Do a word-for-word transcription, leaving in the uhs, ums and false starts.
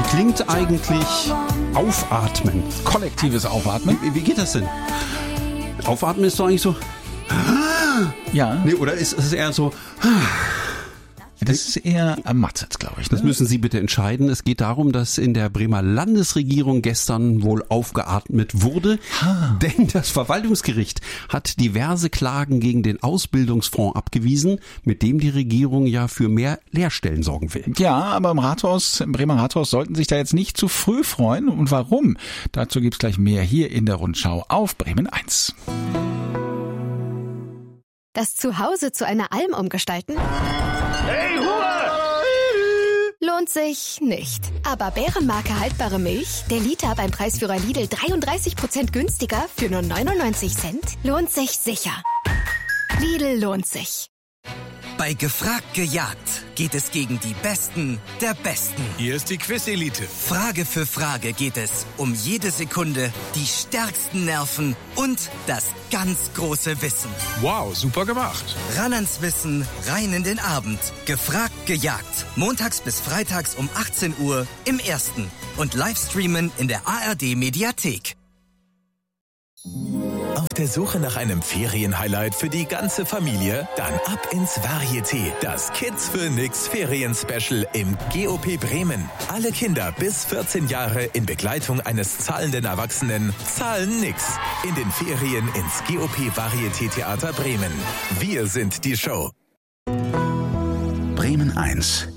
klingt eigentlich aufatmen. Kollektives Aufatmen. Wie, wie geht das denn? Aufatmen ist doch eigentlich so... Ja. Nee, oder ist es eher so... Das ist eher ermattet, glaube ich. Ne? Das müssen Sie bitte entscheiden. Es geht darum, dass in der Bremer Landesregierung gestern wohl aufgeatmet wurde. Ha. Denn das Verwaltungsgericht hat diverse Klagen gegen den Ausbildungsfonds abgewiesen, mit dem die Regierung ja für mehr Lehrstellen sorgen will. Ja, aber im Rathaus, im Bremer Rathaus sollten sich da jetzt nicht zu früh freuen. Und warum? Dazu gibt's gleich mehr hier in der Rundschau auf Bremen eins. Das Zuhause zu einer Alm umgestalten? Hey, Ruhe! Lohnt sich nicht. Aber Bärenmarke haltbare Milch, der Liter beim Preisführer Lidl dreiunddreißig Prozent günstiger für nur neunundneunzig Cent, lohnt sich sicher. Lidl lohnt sich. Bei Gefragt gejagt geht es gegen die Besten der Besten. Hier ist die Quiz-Elite. Frage für Frage geht es um jede Sekunde, die stärksten Nerven und das ganz große Wissen. Wow, super gemacht. Ran ans Wissen, rein in den Abend. Gefragt gejagt. Montags bis freitags um achtzehn Uhr im Ersten. Und Livestreamen in der A R D-Mediathek. Auf der Suche nach einem Ferienhighlight für die ganze Familie? Dann ab ins Varieté, das Kids für Nix Ferien-Special im G O P Bremen. Alle Kinder bis vierzehn Jahre in Begleitung eines zahlenden Erwachsenen zahlen nix. In den Ferien ins G O P Varieté Theater Bremen. Wir sind die Show. Bremen eins.